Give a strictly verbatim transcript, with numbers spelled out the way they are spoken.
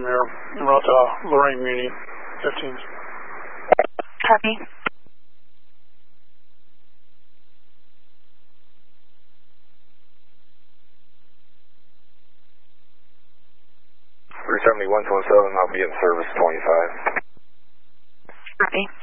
from here. Route to Lorraine Muni, fifteen. Copy. three seventy-one twenty-seven, I'll be in service twenty-five. Copy.